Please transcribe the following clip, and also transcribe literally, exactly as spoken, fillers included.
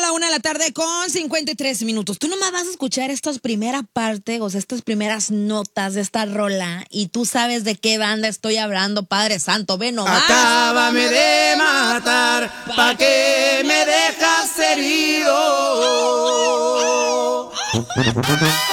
la una de la tarde con cincuenta y tres minutos. Tú nomás vas a escuchar esta primera parte, o sea, estas primeras notas de esta rola, y tú sabes de qué banda estoy hablando, Padre Santo. Ve nomás. Acábame de matar, pa' que me dejas herido.